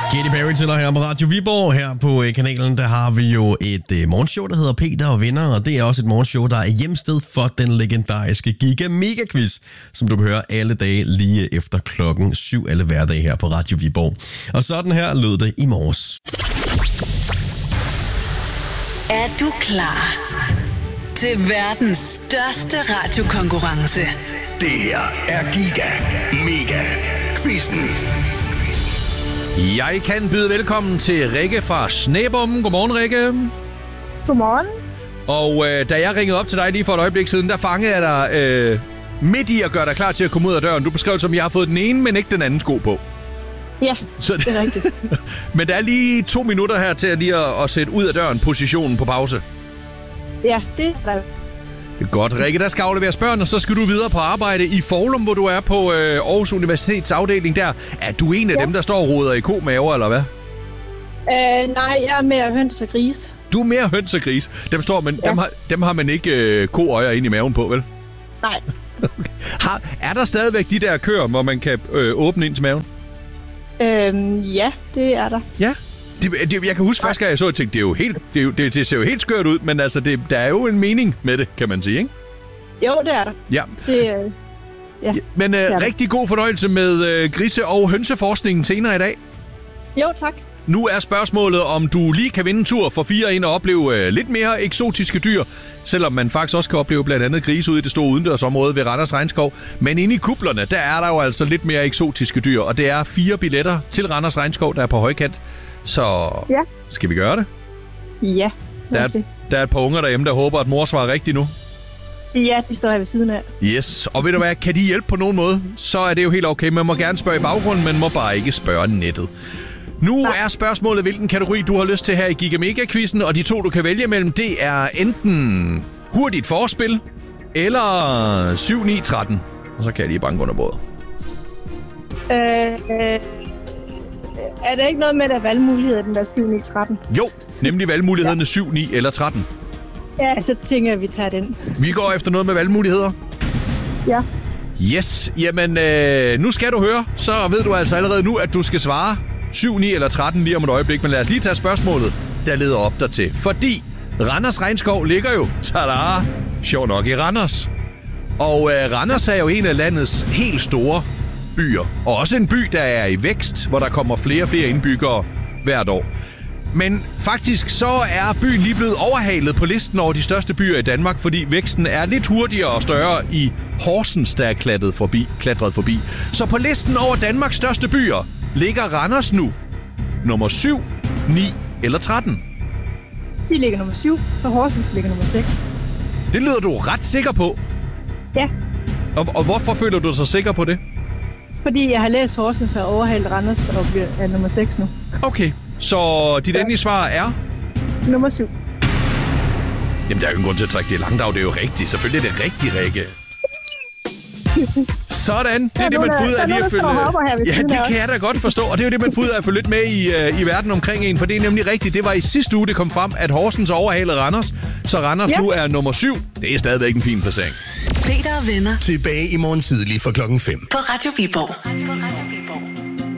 Katy Perry til dig her på Radio Viborg. Her på kanalen, der har vi jo et morgenshow, der hedder Peter og Venner, og det er også et morgenshow, der er hjemsted for den legendariske Giga Mega Quiz, som du kan høre alle dage lige efter 7:00 alle hverdage her på Radio Viborg. Og sådan her lød det i morges. Er du klar til verdens største radiokonkurrence? Det her er Giga Mega Quizzen. Jeg kan byde velkommen til Rikke fra Snæbom. Godmorgen, Rikke. Godmorgen. Og da jeg ringede op til dig lige for et øjeblik siden, der fangede jeg dig midt i at gøre dig klar til at komme ud af døren. Du beskrev det som, at jeg har fået den ene, men ikke den anden sko på. Ja, så det er rigtigt. Men der er lige 2 minutter her til lige at sætte ud af døren positionen på pause. Ja, det er der. Det er godt. Rikke, der skal afleveres børn, og så skal du videre på arbejde i Foulum, hvor du er på Aarhus Universitets afdeling der. Er du en af dem, der står og roder i komaver, eller hvad? Nej, jeg er mere høns og gris. Du er mere høns og gris. Dem står, men ja. dem har man ikke koøjer ind i maven på, vel? Nej. Okay. Er der stadigvæk de der køer, hvor man kan åbne ind til maven? Ja, det er der. Ja? Jeg kan huske første gang, jeg så, at jeg tænkte, det ser jo helt skørt ud, men altså, der er jo en mening med det, kan man sige, ikke? Jo, det er der. Ja. Ja. Men rigtig god fornøjelse med grise- og hønseforskningen senere i dag. Jo, tak. Nu er spørgsmålet, om du lige kan vinde en tur for 4 ind og opleve lidt mere eksotiske dyr, selvom man faktisk også kan opleve blandt andet grise ude i det store udendørsområde ved Randers Regnskov. Men inde i kuplerne, der er der jo altså lidt mere eksotiske dyr, og det er 4 billetter til Randers Regnskov, der er på højkant. Så skal vi gøre det? Ja. Der er et par unger derhjemme, der håber, at mor svarer rigtigt nu. Ja, de står her ved siden af. Yes, og ved du hvad, kan de hjælpe på nogen måde, så er det jo helt okay. Man må gerne spørge i baggrunden, men må bare ikke spørge nettet. Nu er spørgsmålet, hvilken kategori du har lyst til her i Giga Mega Quizzen, og de 2, du kan vælge mellem, det er enten hurtigt forspil eller 7-9-13. Og så kan jeg lige banke under bordet. Er der ikke noget med, der valgmuligheder, den der 7-9-13? Jo, nemlig valgmulighederne 7, 9 eller 13. Ja, så tænker jeg, at vi tager den. Vi går efter noget med valgmuligheder. Ja. Yes, jamen nu skal du høre, så ved du altså allerede nu, at du skal svare 7, 9 eller 13 lige om et øjeblik. Men lad os lige tage spørgsmålet, der leder op dertil. Fordi Randers Regnskov ligger jo, tada, sjovt nok i Randers. Og Randers er jo en af landets helt store byer. Og også en by, der er i vækst, hvor der kommer flere og flere indbyggere hvert år. Men faktisk så er byen lige blevet overhalet på listen over de største byer i Danmark, fordi væksten er lidt hurtigere og større i Horsens, der er klatret forbi. Så på listen over Danmarks største byer ligger Randers nu nummer 7, 9 eller 13. De ligger nummer 7, og Horsens ligger nummer 6. Det lyder du ret sikker på. Ja. Og hvorfor føler du dig så sikker på det? Fordi jeg har læst Horsens og overhalet Randers og er nummer 6 nu. Okay. Så dit endelige svar er? Nummer 7. Jamen, der er jo ingen grund til at trække det i langdrag. Det er jo rigtigt. Selvfølgelig er det rigtigt, Rikke. Sådan. Det er det, man får ud af lige at følge. Ja, det kan jeg da godt forstå. Og det er jo det, man får ud af at følge lidt med i verden omkring en. For det er nemlig rigtigt. Det var i sidste uge, det kom frem, at Horsens overhalede Randers. Så Randers nu er nummer 7. Det er stadigvæk en fin placering. Peter og Venner. Tilbage i morgen tidlig fra 5:00. På Radio Viborg.